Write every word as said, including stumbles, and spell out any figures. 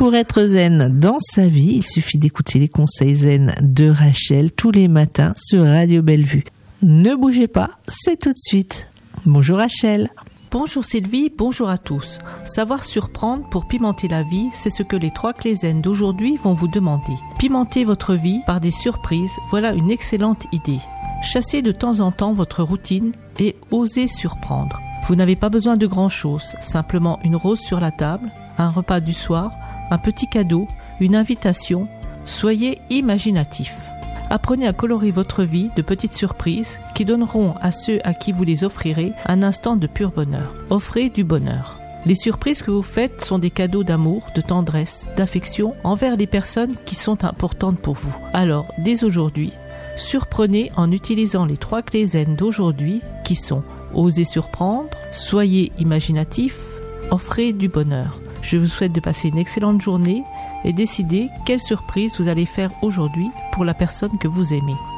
Pour être zen dans sa vie, il suffit d'écouter les conseils zen de Rachel tous les matins sur Radio Bellevue. Ne bougez pas, c'est tout de suite. Bonjour Rachel. Bonjour Sylvie, bonjour à tous. Savoir surprendre pour pimenter la vie, c'est ce que les trois clés zen d'aujourd'hui vont vous demander. Pimenter votre vie par des surprises, voilà une excellente idée. Chassez de temps en temps votre routine et osez surprendre. Vous n'avez pas besoin de grand-chose, simplement une rose sur la table, un repas du soir, un petit cadeau, une invitation. Soyez imaginatif. Apprenez à colorer votre vie de petites surprises qui donneront à ceux à qui vous les offrirez un instant de pur bonheur. Offrez du bonheur. Les surprises que vous faites sont des cadeaux d'amour, de tendresse, d'affection envers les personnes qui sont importantes pour vous. Alors, dès aujourd'hui, surprenez en utilisant les trois clés zen d'aujourd'hui qui sont osez surprendre, soyez imaginatif, offrez du bonheur. Je vous souhaite de passer une excellente journée et décidez quelle surprise vous allez faire aujourd'hui pour la personne que vous aimez.